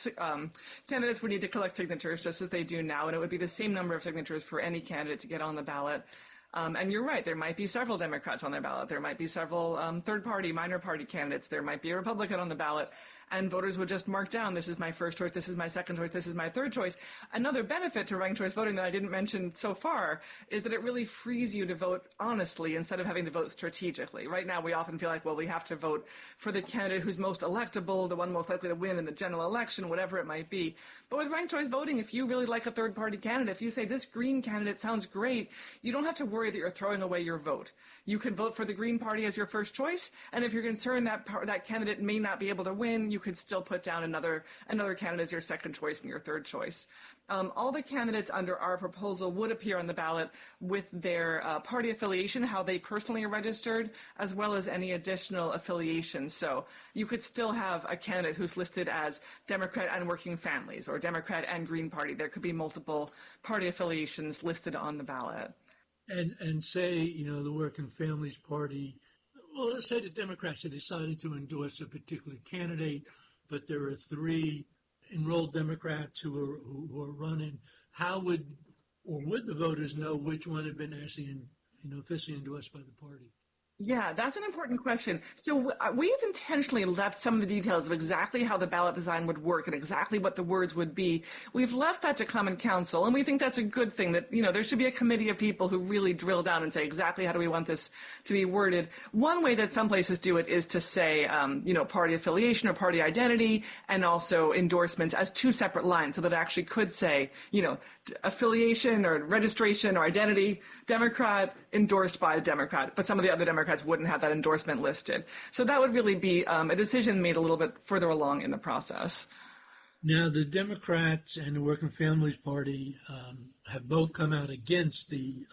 candidates would need to collect signatures just as they do now, and it would be the same number of signatures for any candidate to get on the ballot. And you're right, there might be several Democrats on their ballot. There might be several third-party, minor-party candidates. There might be a Republican on the ballot. And voters would just mark down, this is my first choice, this is my second choice, this is my third choice. Another benefit to ranked choice voting that I didn't mention so far is that it really frees you to vote honestly instead of having to vote strategically. Right now, we often feel like, well, we have to vote for the candidate who's most electable, the one most likely to win in the general election, whatever it might be. But with ranked choice voting, if you really like a third-party candidate, if you say, this Green candidate sounds great, you don't have to worry that you're throwing away your vote. You can vote for the Green Party as your first choice, and if you're concerned that that candidate may not be able to win, you could still put down another candidate as your second choice and your third choice. All the candidates under our proposal would appear on the ballot with their party affiliation, how they personally are registered, as well as any additional affiliations. So you could still have a candidate who's listed as Democrat and Working Families or Democrat and Green Party. There could be multiple party affiliations listed on the ballot. And say, the Working Families Party, well, let's say the Democrats have decided to endorse a particular candidate, but there are 3 enrolled Democrats who are running. How would the voters know which one had been actually, officially endorsed by the party? Yeah, that's an important question. So we've intentionally left some of the details of exactly how the ballot design would work and exactly what the words would be. We've left that to Common Council, and we think that's a good thing, that, there should be a committee of people who really drill down and say exactly how do we want this to be worded. One way that some places do it is to say, party affiliation or party identity, and also endorsements as 2 separate lines, so that it actually could say, affiliation or registration or identity, Democrat, endorsed by a Democrat, but some of the other Democrats wouldn't have that endorsement listed. So that would really be a decision made a little bit further along in the process. Now, the Democrats and the Working Families Party have both come out against the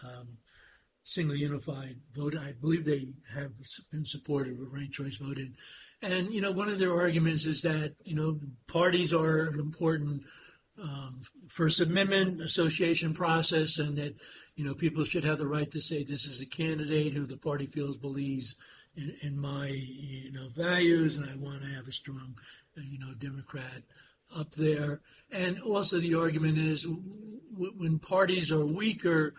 single unified vote. I believe they have been supportive of ranked choice voting. And, one of their arguments is that, parties are an important First Amendment association process, and that, people should have the right to say this is a candidate who the party feels believes in my, values, and I want to have a strong, Democrat up there. And also the argument is when parties are weaker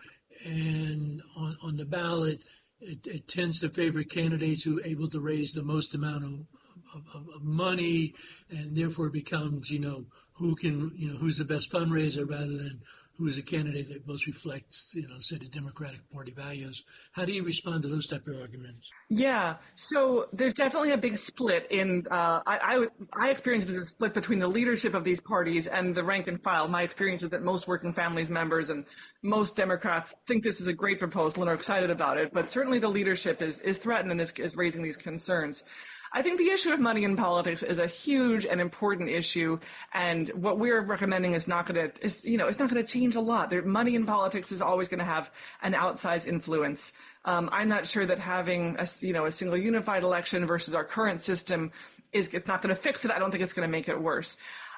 and on the ballot, it tends to favor candidates who are able to raise the most amount of money, and therefore it becomes, who's the best fundraiser rather than who's a candidate that most reflects, say, the Democratic Party values. How do you respond to those type of arguments? Yeah, so there's definitely a big split in, I experienced it as a split between the leadership of these parties and the rank and file. My experience is that most Working Families members and most Democrats think this is a great proposal and are excited about it, but certainly the leadership is threatened and is raising these concerns. I think the issue of money in politics is a huge and important issue, and what we're recommending is not going to change a lot. Money in politics is always going to have an outsized influence. I'm not sure that having a single unified election versus our current system it's not going to fix it. I don't think it's going to make it worse.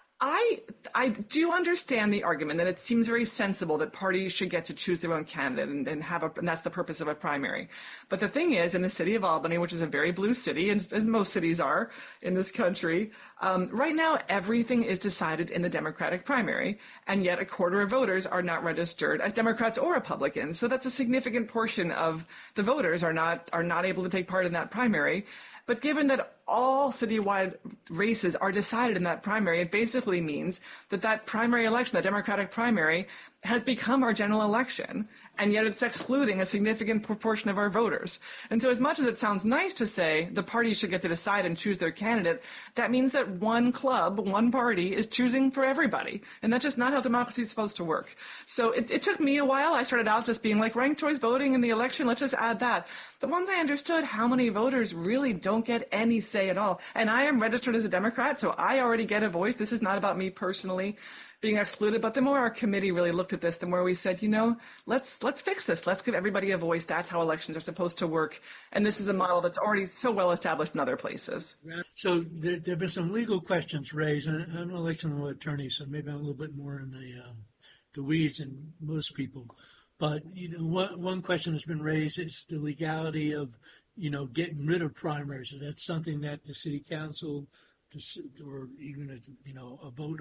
I do understand the argument that it seems very sensible that parties should get to choose their own candidate and that's the purpose of a primary. But the thing is, in the city of Albany, which is a very blue city, as most cities are in this country, right now everything is decided in the Democratic primary, and yet a quarter of voters are not registered as Democrats or Republicans. So that's a significant portion of the voters are not able to take part in that primary. But given that all citywide races are decided in that primary, it basically means that primary election, the Democratic primary, has become our general election, and yet it's excluding a significant proportion of our voters. And so as much as it sounds nice to say the parties should get to decide and choose their candidate, that means that one club, one party, is choosing for everybody. And that's just not how democracy is supposed to work. So it took me a while. I started out just being like, ranked choice voting in the election, let's just add that. But once I understood how many voters really don't get any say at all, and I am registered as a Democrat, so I already get a voice. This is not about me personally being excluded, but the more our committee really looked at this, the more we said, let's fix this. Let's give everybody a voice. That's how elections are supposed to work. And this is a model that's already so well established in other places. So there have been some legal questions raised, and I'm an election law attorney, so maybe I'm a little bit more in the weeds than most people. But, one question that's been raised is the legality of, getting rid of primaries. Is that something that the city council or even a vote